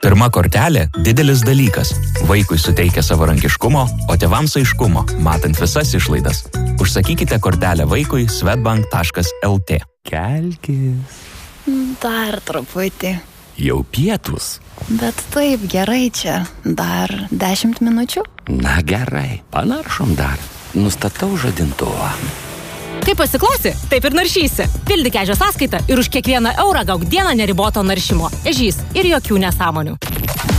Pirma kortelė – didelis dalykas. Vaikui suteikia savarankiškumo, o tėvams aiškumo, matant visas išlaidas. Užsakykite kortelę vaikui swedbank.lt. Kelkis. Dar truputį. Jau pietus. Bet taip gerai čia. Dar 10 minučių? Na gerai, panaršom dar. Nustatau žadintuvą. Kaip pasiklausi, taip ir naršysi. Pildyk Ežio sąskaitą ir už kiekvieną eurą gauk dieną neriboto naršymo. Ežys ir jokių nesąmonių.